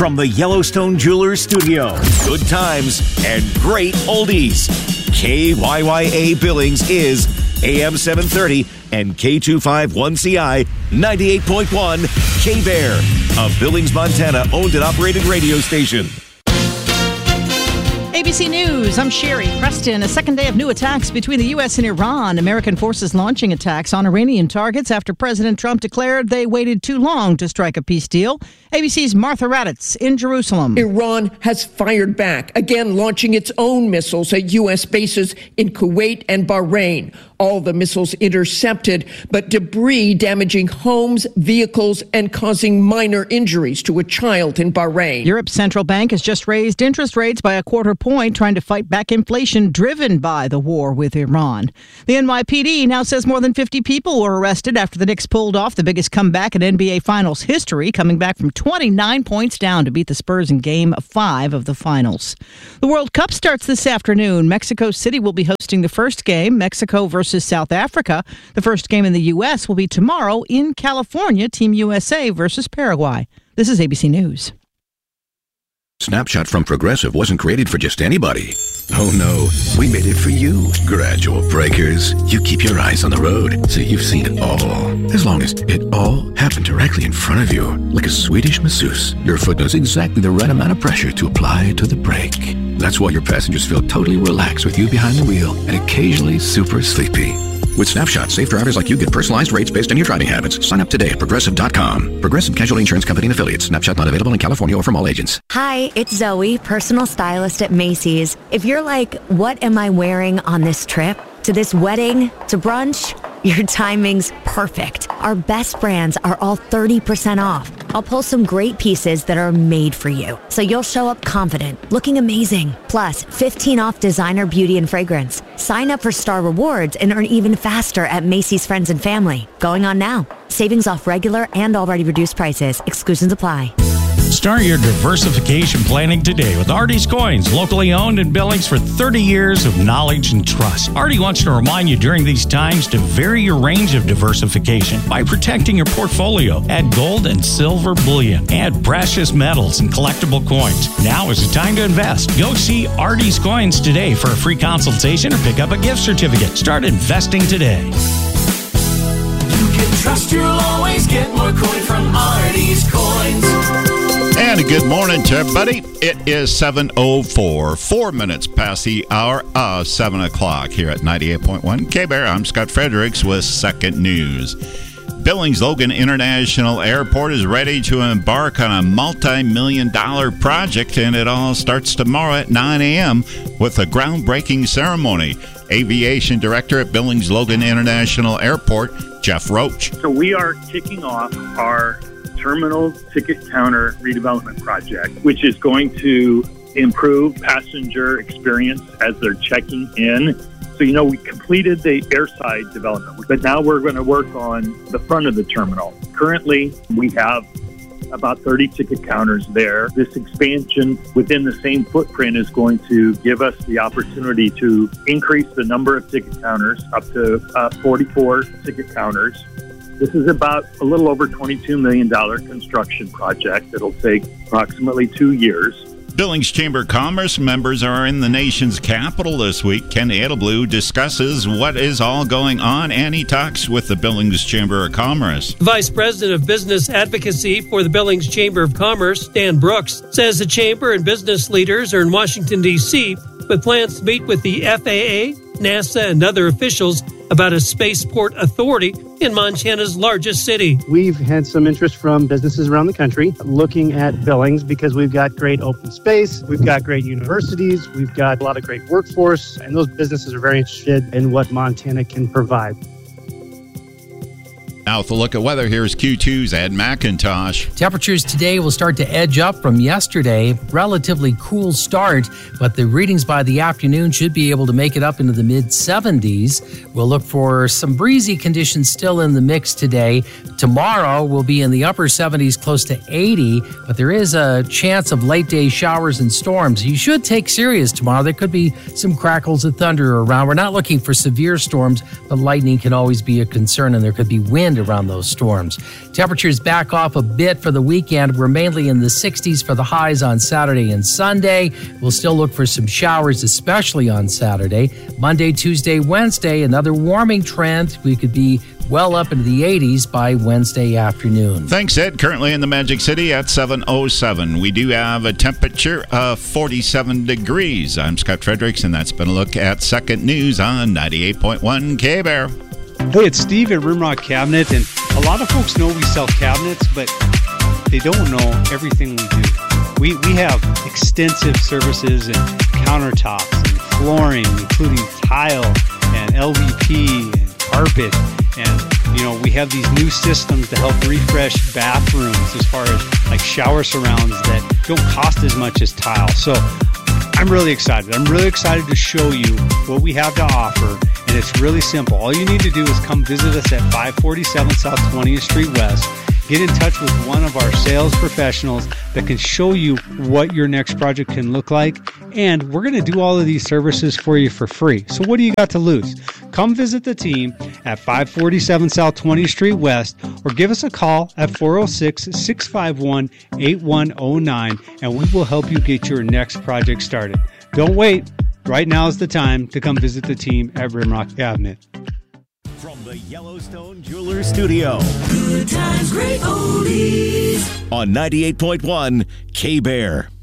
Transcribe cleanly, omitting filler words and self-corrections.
From the Yellowstone Jewelers Studio, good times and great oldies. KYYA Billings is AM 730 and K251CI 98.1 K-Bear, a Billings, Montana owned and operated radio station. ABC News, I'm Sherry Preston. A second day of new attacks between the U.S. and Iran. American forces launching attacks on Iranian targets after President Trump declared they waited too long to strike a peace deal. ABC's Martha Raddatz in Jerusalem. Iran has fired back, again launching its own missiles at U.S. bases in Kuwait and Bahrain. All the missiles intercepted, but debris damaging homes, vehicles, and causing minor injuries to a child in Bahrain. Europe's central bank has just raised interest rates by a quarter point, trying to fight back inflation driven by the war with Iran. The NYPD now says more than 50 people were arrested after the Knicks pulled off the biggest comeback in NBA Finals history, coming back from 29 points down to beat the Spurs in Game 5 of the Finals. The World Cup starts this afternoon. Mexico City will be hosting the first game, Mexico versus South Africa. The first game in the U.S. will be tomorrow in California, Team USA versus Paraguay. This is ABC News. Snapshot from Progressive wasn't created for just anybody. Oh no, we made it for you. Gradual breakers. You keep your eyes on the road, so you've seen it all. As long as it all happened directly in front of you, like a Swedish masseuse, your foot knows exactly the right amount of pressure to apply to the brake. That's why your passengers feel totally relaxed with you behind the wheel and occasionally super sleepy. With Snapshot, safe drivers like you get personalized rates based on your driving habits. Sign up today at Progressive.com. Progressive Casualty Insurance Company and Affiliates. Snapshot not available in California or from all agents. Hi, it's Zoe, personal stylist at Macy's. If you're like, what am I wearing on this trip? To this wedding? To brunch? Your timing's perfect. Our best brands are all 30% off. I'll pull some great pieces that are made for you, so you'll show up confident, looking amazing. Plus, 15 off designer beauty and fragrance. Sign up for Star Rewards and earn even faster at Macy's Friends and Family. Going on now. Savings off regular and already reduced prices. Exclusions apply. Start your diversification planning today with Artie's Coins, locally owned in Billings for 30 years of knowledge and trust. Artie wants to remind you during these times to vary your range of diversification by protecting your portfolio. Add gold and silver bullion. Add precious metals and collectible coins. Now is the time to invest. Go see Artie's Coins today for a free consultation or pick up a gift certificate. Start investing today. You can trust you'll always get more coin from Artie's Coins. And good morning to everybody. It is 7:04, 4 minutes past the hour of 7 o'clock here at 98.1 K-Bear. I'm Scott Fredericks with Second News. Billings Logan International Airport is ready to embark on a multi-million-dollar project, and it all starts tomorrow at 9 a.m. with a groundbreaking ceremony. Aviation Director at Billings Logan International Airport, Jeff Roach. So we are kicking off our terminal ticket counter redevelopment project, which is going to improve passenger experience as they're checking in. So, we completed the airside development, but now we're going to work on the front of the terminal. Currently, we have about 30 ticket counters there. This expansion within the same footprint is going to give us the opportunity to increase the number of ticket counters up to 44 ticket counters. This is about a little over $22 million construction project. It'll take approximately 2 years. Billings Chamber of Commerce members are in the nation's capital this week. Ken Edelblue discusses what is all going on, and he talks with the Billings Chamber of Commerce. Vice President of Business Advocacy for the Billings Chamber of Commerce, Dan Brooks, says the chamber and business leaders are in Washington, D.C., with plans to meet with the FAA, NASA, and other officials about a spaceport authority in Montana's largest city. We've had some interest from businesses around the country looking at Billings because we've got great open space, we've got great universities, we've got a lot of great workforce, and those businesses are very interested in what Montana can provide. Now with a look at weather, here's Q2's Ed McIntosh. Temperatures today will start to edge up from yesterday. Relatively cool start, but the readings by the afternoon should be able to make it up into the mid-70s. We'll look for some breezy conditions still in the mix today. Tomorrow will be in the upper 70s, close to 80, but there is a chance of late-day showers and storms. You should take serious tomorrow. There could be some crackles of thunder around. We're not looking for severe storms, but lightning can always be a concern, and there could be wind wind around those storms. Temperatures back off a bit for the weekend. We're mainly in the 60s for the highs on Saturday and Sunday. We'll still look for some showers, especially on Saturday. Monday, Tuesday, Wednesday, another warming trend. We could be well up into the 80s by Wednesday afternoon. Thanks, Ed. Currently in the Magic City at 7:07. We do have a temperature of 47 degrees. I'm Scott Fredericks, and that's been a look at Second News on 98.1 K-Bear. Hey, it's Steve at Rimrock Cabinet, and a lot of folks know we sell cabinets, but they don't know everything we do. We have extensive services in countertops and flooring, including tile and LVP and carpet. And, we have these new systems to help refresh bathrooms as far as like shower surrounds that don't cost as much as tile. So I'm really excited. I'm really excited to show you what we have to offer. And it's really simple. All you need to do is come visit us at 547 South 20th Street West. Get in touch with one of our sales professionals that can show you what your next project can look like. And we're going to do all of these services for you for free. So what do you got to lose? Come visit the team at 547 South 20th Street West or give us a call at 406-651-8109 and we will help you get your next project started. Don't wait. Right now is the time to come visit the team at Rimrock Cabinet. From the Yellowstone Jewelers Studio. Good times, great oldies. On 98.1 K-Bear.